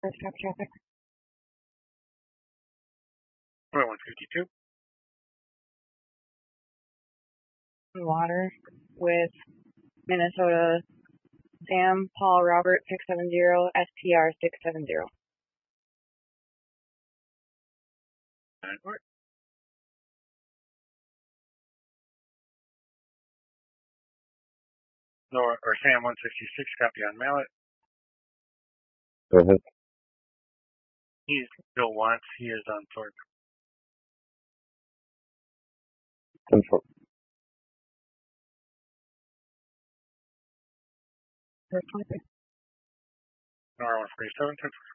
First stop traffic. 152. Water with Minnesota Sam Paul Robert 670 SPR 670. Nor or Sam 166, copy on mallet. Go ahead. He's Bill Wantz. He is on Thorpe. Confirm. First 23. Nor 147, confirm.